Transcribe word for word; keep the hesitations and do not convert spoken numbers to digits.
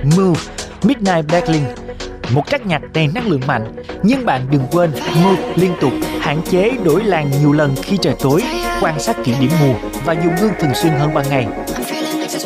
Move Midnight Blackling, một track nhạc đầy năng lượng mạnh. Nhưng bạn đừng quên Move liên tục, hạn chế đổi làn nhiều lần khi trời tối, quan sát kỹ điểm mùa và dùng gương thường xuyên hơn ban ngày.